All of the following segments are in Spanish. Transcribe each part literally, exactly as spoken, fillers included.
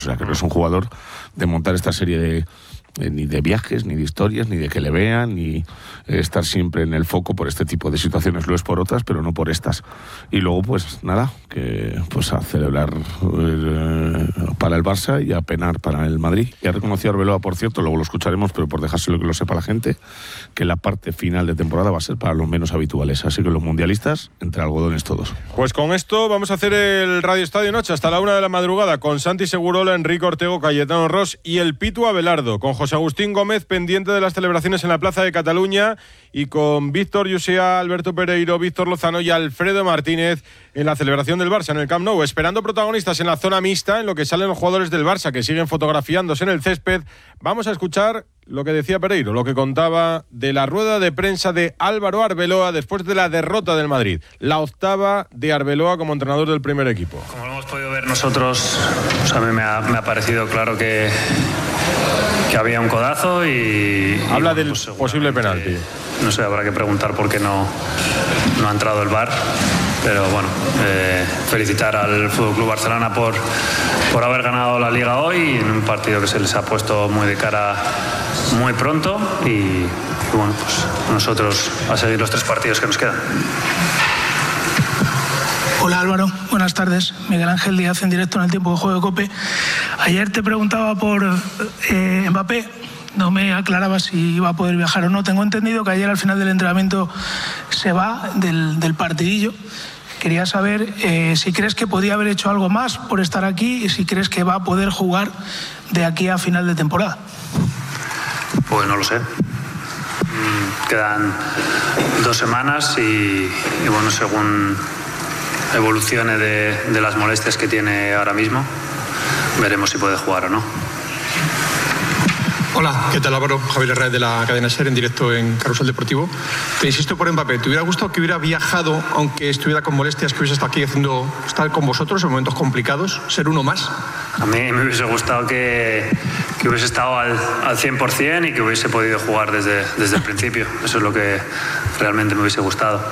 O sea, que no es un jugador de montar esta serie de, de ni de viajes, ni de historias, ni de que le vean, ni estar siempre en el foco por este tipo de situaciones. Lo es por otras, pero no por estas. Y luego, pues nada, que pues a celebrar eh, para el Barça y a penar para el Madrid. Y ha reconocido Arbeloa, por cierto, luego lo escucharemos, pero por dejárselo que lo sepa la gente, que la parte final de temporada va a ser para los menos habituales. Así que los mundialistas, entre algodones todos. Pues con esto vamos a hacer el Radio Estadio Noche hasta la una de la madrugada con Santi Segurola, Enrique Ortego, Cayetano Ross y el Pitu Abelardo, con José Agustín Gómez pendiente de las celebraciones en la Plaza de Cataluña y con Víctor Yusea, Alberto Pereiro, Víctor Lozano y Alfredo Martínez en la celebración del Barça en el Camp Nou, esperando protagonistas en la zona mixta, en lo que salen los jugadores del Barça que siguen fotografiándose en el césped. Vamos a escuchar lo que decía Pereiro, lo que contaba de la rueda de prensa de Álvaro Arbeloa después de la derrota del Madrid, la octava de Arbeloa como entrenador del primer equipo. Como lo hemos podido ver nosotros, pues a mí me ha, me ha parecido claro que, que había un codazo y... Habla y, del pues, posible penalti. No sé, habrá que preguntar por qué no, no ha entrado el V A R. Pero bueno, eh, felicitar al F C Barcelona por, por haber ganado la Liga hoy en un partido que se les ha puesto muy de cara muy pronto y, y bueno, pues nosotros a seguir los tres partidos que nos quedan. Hola Álvaro, buenas tardes. Miguel Ángel Díaz en directo en el Tiempo de Juego de COPE. Ayer te preguntaba por eh, Mbappé, no me aclaraba si iba a poder viajar o no. Tengo entendido que ayer al final del entrenamiento se va del, del partidillo. Quería saber eh, si crees que podía haber hecho algo más por estar aquí y si crees que va a poder jugar de aquí a final de temporada. Pues no lo sé. Quedan dos semanas y, y bueno, según evolucione de, de las molestias que tiene ahora mismo, veremos si puede jugar o no. Hola, ¿qué tal Álvaro? Javier Herrera de la cadena SER en directo en Carrusel Deportivo. Te insisto por Mbappé, ¿te hubiera gustado que hubiera viajado, aunque estuviera con molestias, que hubiese estado aquí haciendo, estar con vosotros en momentos complicados, ser uno más? A mí me hubiese gustado que, que hubiese estado al, al cien por ciento y que hubiese podido jugar desde, desde el principio. Eso es lo que realmente me hubiese gustado.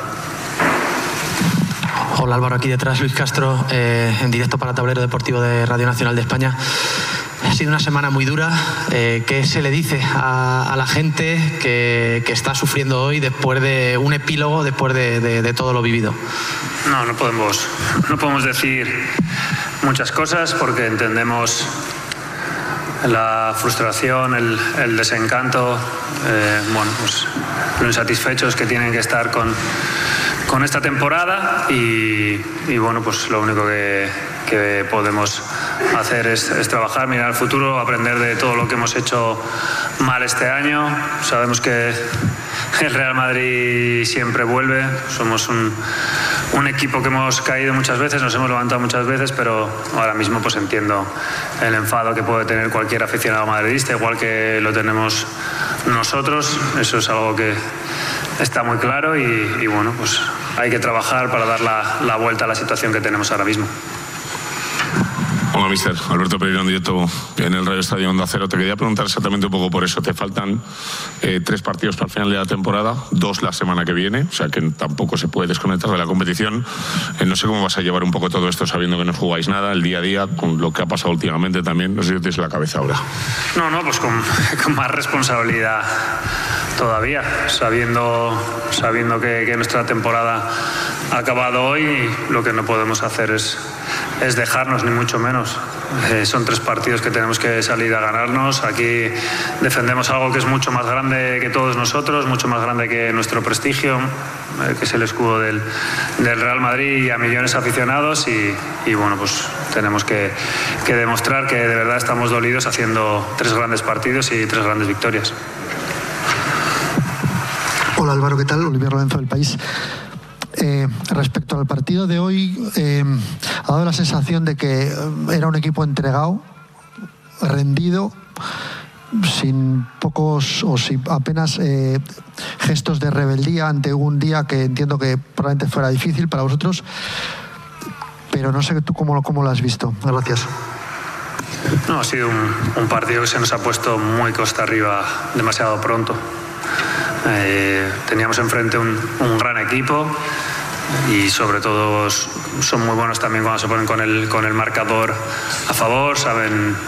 Hola Álvaro, aquí detrás Luis Castro, eh, en directo para Tablero Deportivo de Radio Nacional de España. Ha sido una semana muy dura. Eh, ¿Qué se le dice a, a la gente que, que está sufriendo hoy después de un epílogo, después de, de, de todo lo vivido? No, no podemos, no podemos decir muchas cosas porque entendemos la frustración, el, el desencanto, eh, bueno, pues lo insatisfechos que tienen que estar con, con esta temporada y, y bueno, pues lo único que, que podemos hacer es, es trabajar, mirar al futuro, aprender de todo lo que hemos hecho mal este año. Sabemos que el Real Madrid siempre vuelve, somos un, un equipo que hemos caído muchas veces, nos hemos levantado muchas veces, pero ahora mismo pues entiendo el enfado que puede tener cualquier aficionado madridista, igual que lo tenemos nosotros. Eso es algo que está muy claro y, y bueno, pues hay que trabajar para dar la, la vuelta a la situación que tenemos ahora mismo. Hola, mister. Alberto Pereiro en directo en el Radio Estadio Onda Cero. Te quería preguntar exactamente un poco por eso. Te faltan eh, tres partidos para el final de la temporada, dos la semana que viene, o sea que tampoco se puede desconectar de la competición. Eh, no sé cómo vas a llevar un poco todo esto sabiendo que no jugáis nada el día a día, con lo que ha pasado últimamente también. No sé si tienes la cabeza ahora. No, no, pues con, con más responsabilidad todavía, sabiendo, sabiendo que, que nuestra temporada ha acabado hoy y lo que no podemos hacer es es dejarnos, ni mucho menos. Eh, son tres partidos que tenemos que salir a ganarnos. Aquí defendemos algo que es mucho más grande que todos nosotros, mucho más grande que nuestro prestigio, eh, que es el escudo del, del Real Madrid y a millones de aficionados y, y bueno, pues tenemos que, que demostrar que de verdad estamos dolidos haciendo tres grandes partidos y tres grandes victorias. Hola Álvaro, ¿qué tal? Olivier Lorenzo del País. Eh, respecto al partido de hoy, eh, ha dado la sensación de que era un equipo entregado, rendido, sin pocos o sin apenas eh, gestos de rebeldía ante un día que entiendo que probablemente fuera difícil para vosotros, pero no sé tú cómo, cómo lo has visto. Gracias. No, ha sido un, un partido que se nos ha puesto muy costa arriba demasiado pronto. Eh, teníamos enfrente un, un gran equipo y sobre todo son muy buenos también cuando se ponen con el, con el marcador a favor, saben